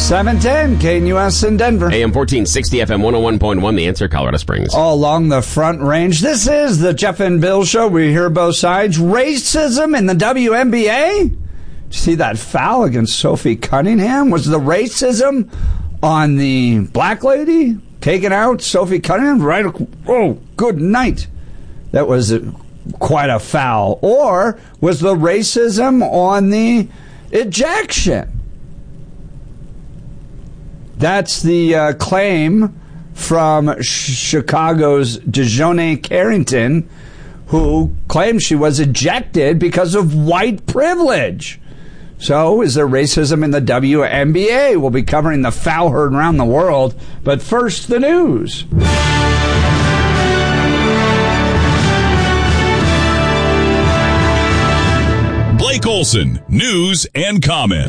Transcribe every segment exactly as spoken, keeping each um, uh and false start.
seven ten, K N U S in Denver. A M fourteen sixty, F M one oh one point one, The Answer, Colorado Springs. All along the Front Range. This is the Jeff and Bill Show. We hear both sides. Racism in the W N B A? Did you see that foul against Sophie Cunningham? Was the racism on the black lady taking out Sophie Cunningham? Right? Oh, good night. That was quite a foul. Or was the racism on the ejection? That's the uh, claim from Chicago's DeJohnny Carrington, who claimed she was ejected because of white privilege. So, is there racism in the W N B A? We'll be covering the foul heard around the world. But first, the news. Blake Olson, news and comment.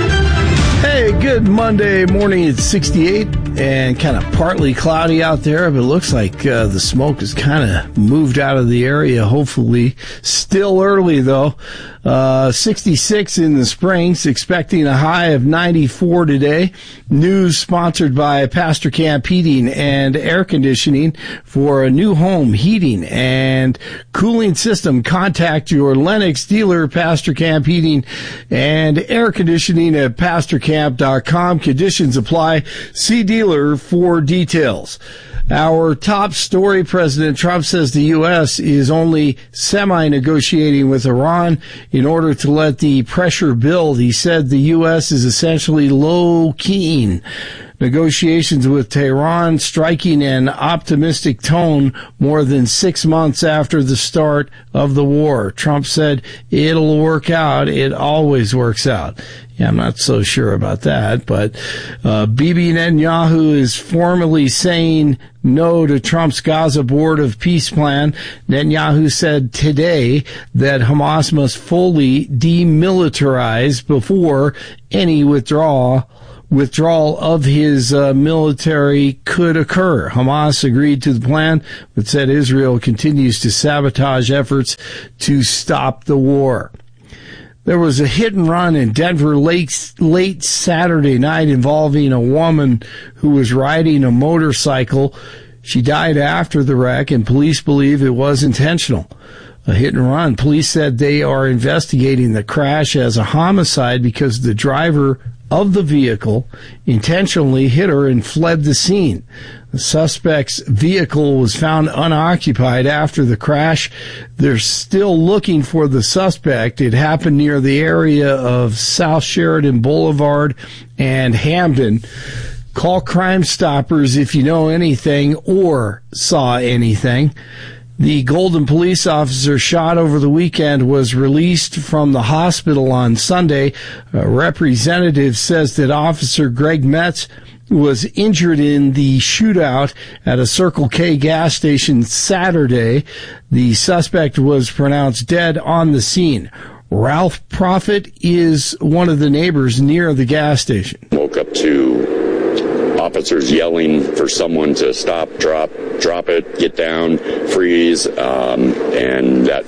Hey, good Monday morning. It's sixty-eight and kind of partly cloudy out there, but it looks like uh, the smoke has kind of moved out of the area, hopefully. Still early, though. Uh, sixty-six in the Springs, expecting a high of ninety-four today. News sponsored by Pastor Camp Heating and Air Conditioning for a new home heating and cooling system. Contact your Lennox dealer, Pastor Camp Heating and Air Conditioning at pastor camp dot com. Conditions apply. See dealer for details. Our top story, President Trump says the U S is only semi-negotiating with Iran in order to let the pressure build. He said the U S is essentially low-keying negotiations with Tehran, striking an optimistic tone more than six months after the start of the war. Trump said, it'll work out. It always works out. Yeah, I'm not so sure about that, but uh, Bibi Netanyahu is formally saying no to Trump's Gaza Board of Peace plan. Netanyahu said today that Hamas must fully demilitarize before any withdrawal withdrawal of his uh, military could occur. Hamas agreed to the plan, but said Israel continues to sabotage efforts to stop the war. There was a hit and run in Denver late, late Saturday night involving a woman who was riding a motorcycle. She died after the wreck, and police believe it was intentional. A hit and run. Police said they are investigating the crash as a homicide because the driver of the vehicle intentionally hit her and fled the scene. The suspect's vehicle was found unoccupied after the crash. They're still looking for the suspect. It happened near the area of South Sheridan Boulevard and Hamden. Call Crime Stoppers if you know anything or saw anything. The Golden police officer shot over the weekend was released from the hospital on Sunday. A representative says that Officer Greg Metz was injured in the shootout at a Circle K gas station Saturday. The suspect was pronounced dead on the scene. Ralph Prophet is one of the neighbors near the gas station. Woke up to officers yelling for someone to stop, drop, drop it, get down, freeze, um, and that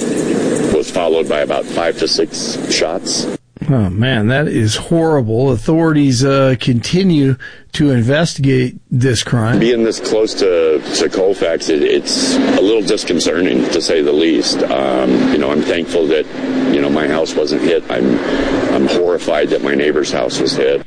was followed by about five to six shots. Oh, man, that is horrible. Authorities uh, continue to investigate this crime. Being this close to, to Colfax, it, it's a little disconcerting, to say the least. Um, you know, I'm thankful that, you know, my house wasn't hit. I'm, I'm horrified that my neighbor's house was hit.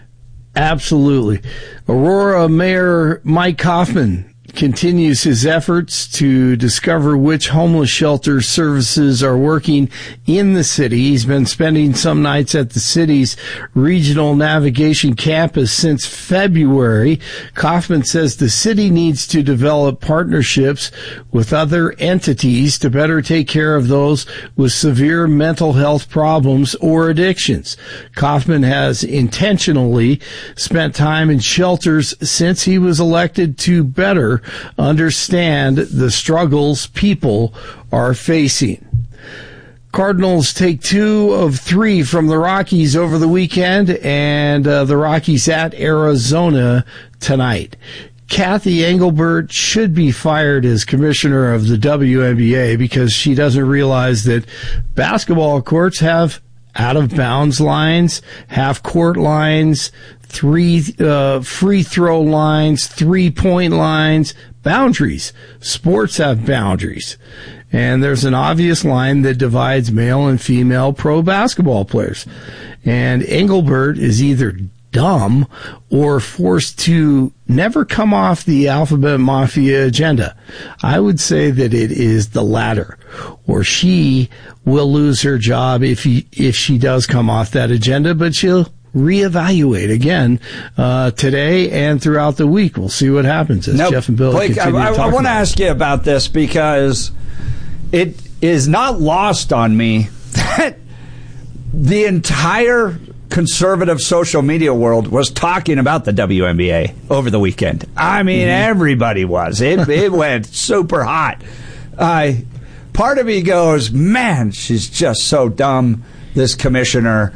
Absolutely. Aurora Mayor Mike Kaufman continues his efforts to discover which homeless shelter services are working in the city. He's been spending some nights at the city's regional navigation campus since February. Kaufman says the city needs to develop partnerships with other entities to better take care of those with severe mental health problems or addictions. Kaufman has intentionally spent time in shelters since he was elected to better understand the struggles people are facing. Cardinals take two of three from the Rockies over the weekend, and uh, the Rockies at Arizona tonight. Kathy Engelbert should be fired as commissioner of the W N B A because she doesn't realize that basketball courts have out of bounds lines, half court lines, three uh, free throw lines, three point lines, boundaries. Sports have boundaries. And there's an obvious line that divides male and female pro basketball players. And Engelbert is either dumb or forced to never come off the Alphabet Mafia agenda. I would say that it is the latter, or she will lose her job if he, if she does come off that agenda, but she'll reevaluate again uh, today and throughout the week. We'll see what happens as now, Jeff and Bill Blake, continue I, to talk I want to about ask you about this because it is not lost on me that the entire conservative social media world was talking about the W N B A over the weekend. I mean, mm-hmm. everybody was. It it went super hot. Uh, part of me goes, man, she's just so dumb, this commissioner,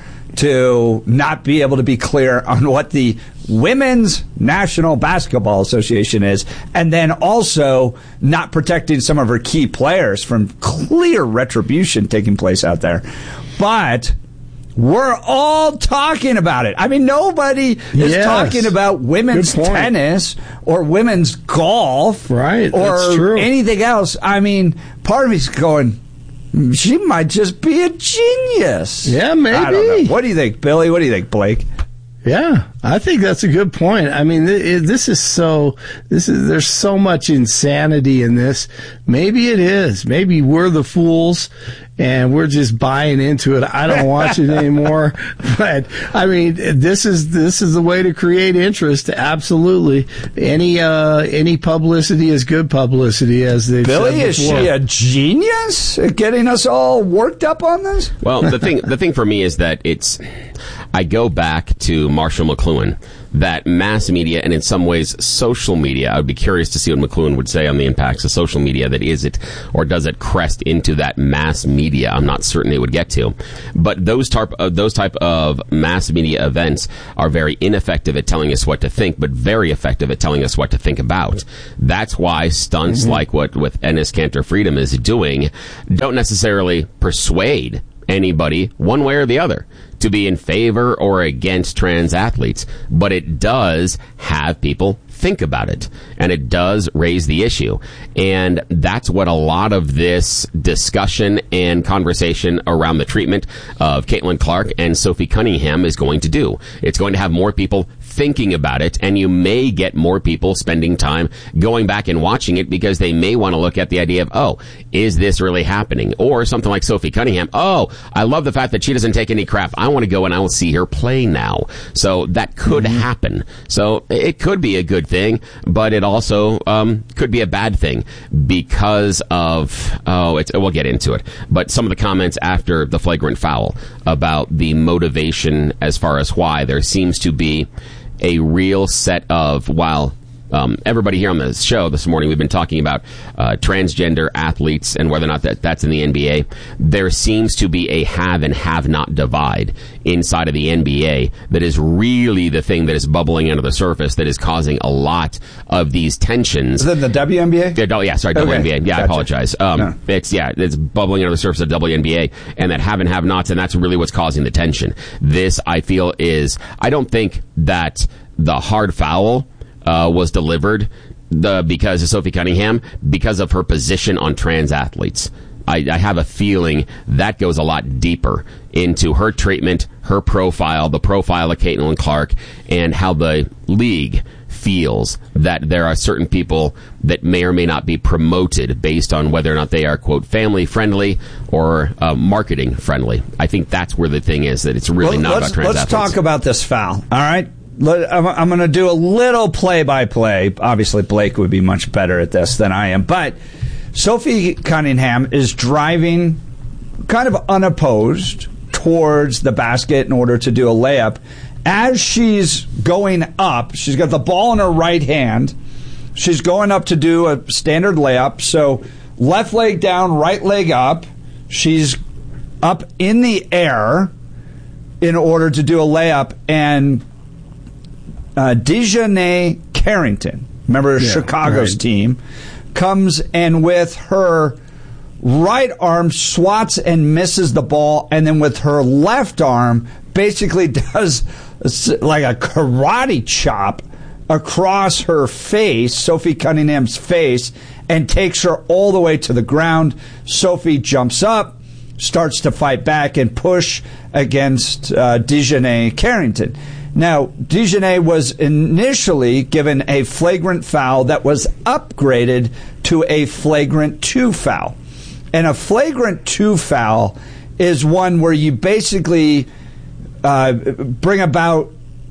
to not be able to be clear on what the Women's National Basketball Association is, and then also not protecting some of her key players from clear retribution taking place out there. But we're all talking about it. I mean, nobody is yes. talking about women's tennis or women's golf, right? Or That's true. anything else. I mean, part of me's going, she might just be a genius. Yeah, maybe. I don't know. What do you think, Billy? What do you think, Blake? Yeah, I think that's a good point. I mean, this is so, this is, there's so much insanity in this. Maybe it is. Maybe we're the fools and we're just buying into it. I don't watch it anymore. But I mean, this is, this is the way to create interest. Absolutely. Any, uh, any publicity is good publicity, as they've Billy, said before. is she a genius at getting us all worked up on this? Well, the thing, the thing for me is that it's, I go back to Marshall McLuhan, that mass media and in some ways social media. I would be curious to see what McLuhan would say on the impacts of social media. That is it, or does it crest into that mass media? I'm not certain it would get to. But those type of, those type of mass media events are very ineffective at telling us what to think, but very effective at telling us what to think about. That's why stunts mm-hmm. like what with Enes Kanter Freedom is doing don't necessarily persuade anybody one way or the other to be in favor or against trans athletes, but it does have people think about it, and it does raise the issue. And that's what a lot of this discussion and conversation around the treatment of Caitlin Clark and Sophie Cunningham is going to do. It's going to have more people thinking about it, and you may get more people spending time going back and watching it because they may want to look at the idea of, oh, is this really happening? Or something like Sophie Cunningham, oh, I love the fact that she doesn't take any crap. I want to go and I will see her play now. So that could mm-hmm. happen. So it could be a good thing, but it also um, could be a bad thing because of, oh, it's, we'll get into it. But some of the comments after the flagrant foul about the motivation as far as why there seems to be a real set of, while um, everybody here on the show this morning, we've been talking about uh, transgender athletes and whether or not that, that's in the N B A. There seems to be a have and have not divide inside of the N B A that is really the thing that is bubbling under the surface that is causing a lot of these tensions. Is it the W N B A? Yeah, oh, yeah sorry, okay. W N B A. Yeah, gotcha. I apologize. Um, no. It's, yeah, it's bubbling under the surface of W N B A, and that have and have nots, and that's really what's causing the tension. This, I feel, is, I don't think that the hard foul uh, was delivered the, because of Sophie Cunningham, because of her position on trans athletes. I, I have a feeling that goes a lot deeper into her treatment, her profile, the profile of Caitlin Clark, and how the league feels that there are certain people that may or may not be promoted based on whether or not they are, quote, family friendly or uh, marketing friendly. I think that's where the thing is, that it's really well, not about trans let's athletes. Let's talk about this foul, all right? I'm, I'm going to do a little play-by-play. Obviously, Blake would be much better at this than I am, but Sophie Cunningham is driving kind of unopposed towards the basket in order to do a layup. As she's going up, she's got the ball in her right hand. She's going up to do a standard layup. So left leg down, right leg up. She's up in the air in order to do a layup. And uh, Dejanay Carrington, remember yeah, Chicago's right. team, comes and with her right arm swats and misses the ball, and then with her left arm basically does like a karate chop across her face, Sophie Cunningham's face, and takes her all the way to the ground. Sophie jumps up, starts to fight back and push against uh, DeJohnette Carrington. Now, DeJohnette was initially given a flagrant foul that was upgraded to a flagrant two foul. And a flagrant two foul is one where you basically uh, bring about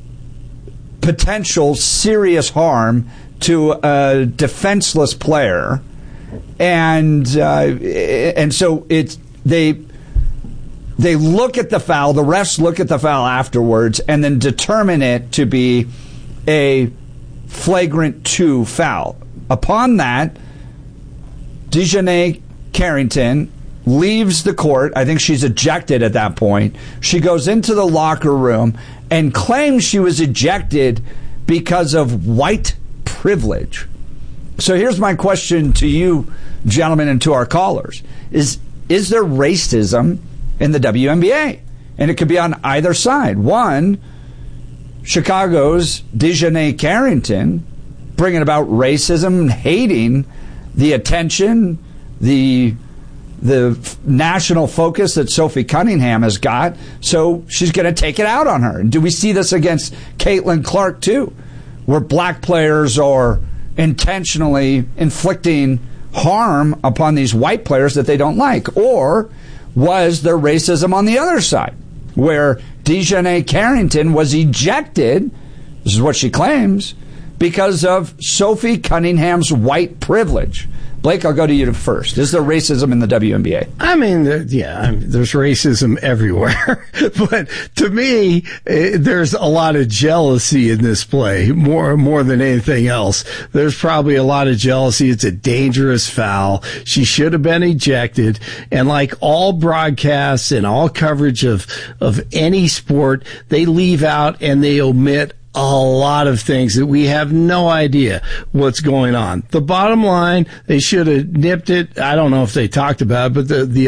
potential serious harm to a defenseless player. And uh, and so it's they... They look at the foul, the refs look at the foul afterwards, and then determine it to be a flagrant two foul. Upon that, DeJohnette Carrington leaves the court. I think she's ejected at that point. She goes into the locker room and claims she was ejected because of white privilege. So here's my question to you, gentlemen, and to our callers. Is, is there racism in the W N B A? And it could be on either side. One, Chicago's DeJohnette Carrington bringing about racism and hating the attention, the the national focus that Sophie Cunningham has got, so she's going to take it out on her. And do we see this against Caitlin Clark too, where black players are intentionally inflicting harm upon these white players that they don't like? Or was there racism on the other side, where DeJohnette Carrington was ejected, this is what she claims, because of Sophie Cunningham's white privilege? Blake, I'll go to you first. Is there racism in the W N B A? I mean, yeah, I mean, there's racism everywhere. But to me, there's a lot of jealousy in this play, more more than anything else. There's probably a lot of jealousy. It's a dangerous foul. She should have been ejected. And like all broadcasts and all coverage of, of any sport, they leave out and they omit a lot of things that we have no idea what's going on. The bottom line, they should have nipped it. I don't know if they talked about it, but the, the